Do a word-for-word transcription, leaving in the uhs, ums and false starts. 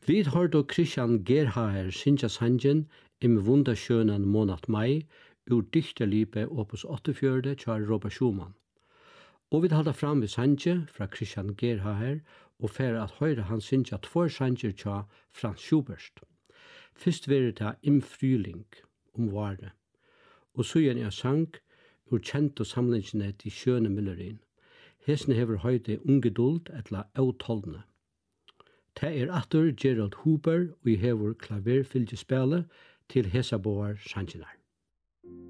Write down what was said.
Vi har då Christian Gerhaer synja sanjen im wunderschönen Monat Mai ur Dichterliebe opus åttiofjøruti tjar Robert Schumann. Og vi halda fram við sanje fra Christian Gerhaer og fer at høyra han synja tvær sanjer tja Franz Schubert. Fyrst verið ta Im Frühling om vare, og så gjerne jeg sang ur kjent og samlingene til skjøne millerin. Hesne hever høyde ungeduld etla autoldne. Ta er atur Gerald Huber og i hever klaverfylgjespele til hesa boar sanjinar.